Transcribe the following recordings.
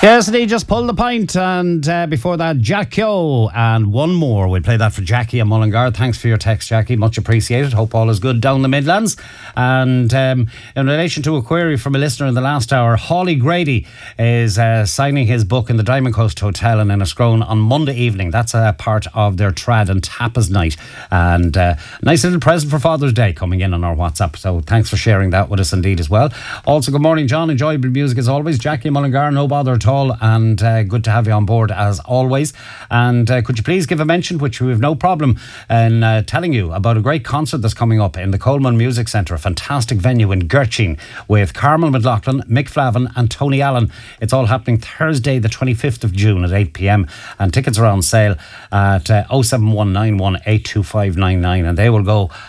Cassidy just pulled the pint, and before that, Jack Kyo, and one more. We'll play that for Jackie and Mullingar. Thanks for your text, Jackie. Much appreciated. Hope all is good down the Midlands. And in relation to a query from a listener in the last hour, Hawley Grady is signing his book in the Diamond Coast Hotel in Enniscrone on Monday evening. That's a part of their Trad and Tapas night. And nice little present for Father's Day coming in on our WhatsApp. So thanks for sharing that with us indeed as well. Also, good morning, John. Enjoyable music as always. Jackie and Mullingar, no bother at all, and good to have you on board as always. And could you please give a mention, which we have no problem in telling you, about a great concert that's coming up in the Coleman Music Centre, a fantastic venue in Gertching, with Carmel McLaughlin, Mick Flavin and Tony Allen. It's all happening Thursday the 25th of June at 8 p.m, and tickets are on sale at 07191825599, and they will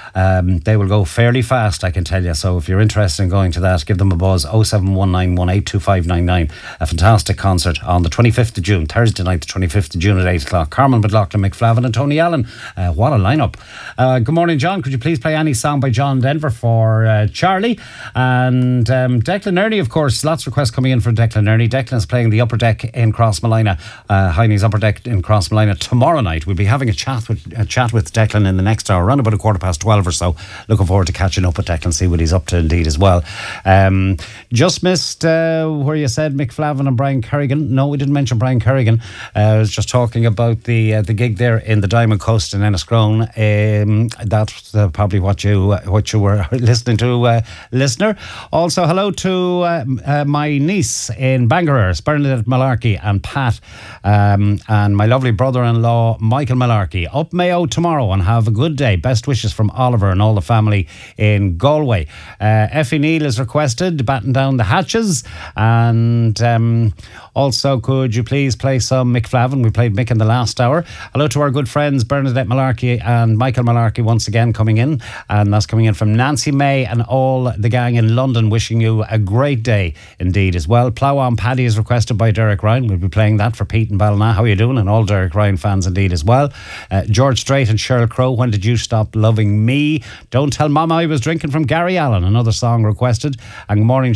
go fairly fast, I can tell you. So if you're interested in going to that, give them a buzz. 07191825599. A fantastic concert on the 25th of June, Thursday night, the 25th of June at 8 o'clock. Carmel McLaughlin, Mick Flavin and Tony Allen. What a lineup. Good morning, John. Could you please play any song by John Denver for Charlie? And Declan Ernie, of course. Lots of requests coming in for Declan Ernie. Declan is playing the Upper Deck in Crossmolina, Heine's Upper Deck in Crossmolina tomorrow night. We'll be having a chat with Declan in the next hour, around about 12:15 or so. Looking forward to catching up with Declan, see what he's up to indeed as well. Just missed where you said Mick Flavin and Brian Kerrigan. No, we didn't mention Brian Kerrigan. I was just talking about the gig there in the Diamond Coast in Enniscrone. That's probably what you were listening to, listener. Also, hello to my niece in Bangalore, Bernadette Malarkey, and Pat, and my lovely brother-in-law Michael Malarkey. Up Mayo tomorrow, and have a good day. Best wishes from Oliver and all the family in Galway. Effie Neal is requested, Batten Down the Hatches. And also, could you please play some Mick Flavin? We played Mick in the last hour. Hello to our good friends Bernadette Malarkey and Michael Malarkey once again coming in. And that's coming in from Nancy May and all the gang in London, wishing you a great day indeed as well. Plough On Paddy is requested by Derek Ryan. We'll be playing that for Pete and Ballina. How are you doing? And all Derek Ryan fans indeed as well. George Strait and Sheryl Crow, When Did You Stop Loving Me? Don't Tell Mama I Was Drinking from Gary Allen, another song requested. And good morning,